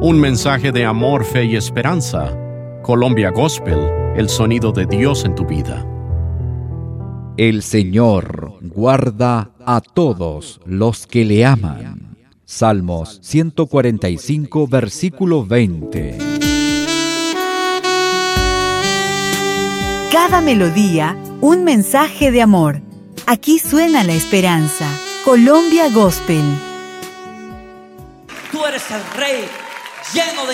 Un mensaje de amor, fe y esperanza. Colombia Gospel, el sonido de Dios en tu vida. El Señor guarda a todos los que le aman. Salmos 145, versículo 20. Cada melodía, un mensaje de amor. Aquí suena la esperanza. Colombia Gospel. Tú eres el Rey lleno de